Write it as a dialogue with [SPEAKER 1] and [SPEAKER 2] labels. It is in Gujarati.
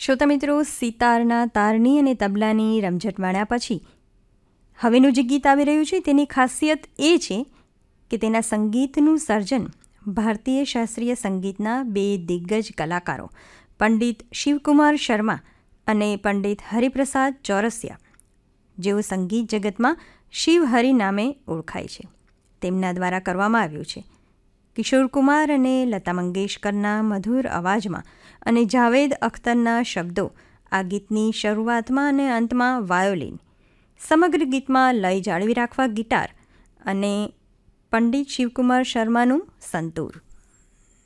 [SPEAKER 1] શ્રોતા મિત્રો, સિતારના તારની અને તબલાની રમઝટ માણ્યા પછી હવેનું જે ગીત આવી રહ્યું છે તેની ખાસિયત એ છે કે તેના સંગીતનું સર્જન ભારતીય શાસ્ત્રીય સંગીતના બે દિગ્ગજ કલાકારો પંડિત શિવકુમાર શર્મા અને પંડિત હરિપ્રસાદ ચૌરસિયા, જેઓ સંગીત જગતમાં શિવહરિ નામે ઓળખાય છે, તેમના દ્વારા કરવામાં આવ્યું છે. કિશોર કુમાર અને લતા મંગેશકરના મધુર અવાજમાં અને જાવેદ અખ્તરના શબ્દો આ ગીતની શરૂઆતમાં અને અંતમાં વાયોલિન, સમગ્ર ગીતમાં લય જાળવી રાખવા ગિટાર અને પંડિત શિવકુમાર શર્માનું સંતૂર.